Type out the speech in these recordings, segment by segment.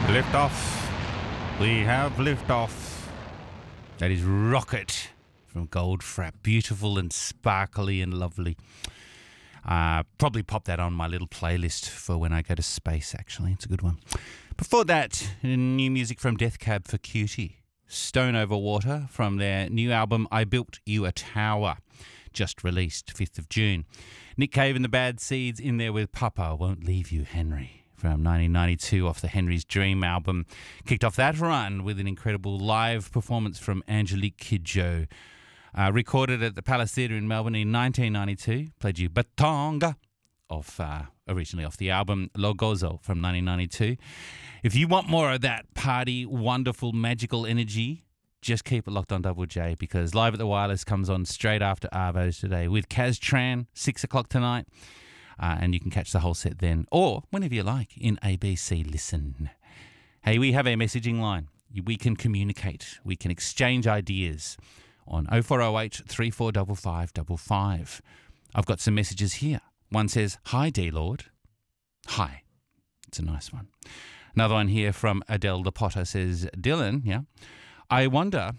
Lift off. We have lift off. That is Rocket from Goldfrapp. Beautiful and sparkly and lovely. Probably pop that on my little playlist for when I go to space, actually. It's a good one. Before that, new music from Death Cab for Cutie. Stone Over Water from their new album I Built You a Tower, just released 5th of June. Nick Cave and the Bad Seeds in there with Papa Won't Leave You, Henry, from 1992 off the Henry's Dream album. Kicked off that run with an incredible live performance from Angelique Kidjo. Recorded at the Palace Theatre in Melbourne in 1992. Played you Batonga, originally off the album Logozo from 1992. If you want more of that party, wonderful, magical energy, just keep it locked on Double J, because Live at the Wireless comes on straight after Arvos today with Kaz Tran, 6 o'clock tonight. And you can catch the whole set then, or whenever you like, in ABC Listen. Hey, we have a messaging line. We can communicate. We can exchange ideas on 0408 345555. I've got some messages here. One says, "Hi, D-Lord." Hi. It's a nice one. Another one here from Adele the Potter says, "Dylan, yeah, I wonder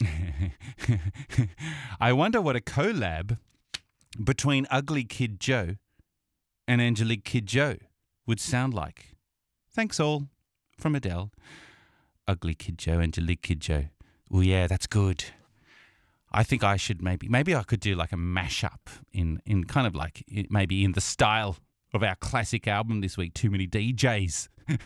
what a collab between Ugly Kid Joe and Angelique Kidjo would sound like. Thanks all." From Adele. Ugly Kidjo, Angelique Kidjo. Oh yeah, that's good. I think I should maybe I could do like a mashup in kind of like maybe in the style of our classic album this week, Too Many DJs.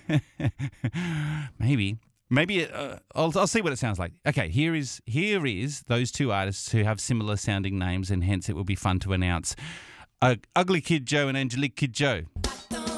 maybe I'll see what it sounds like. Okay, here is those two artists who have similar sounding names, and hence it will be fun to announce. Ugly Kid Joe and Angelique Kidjo.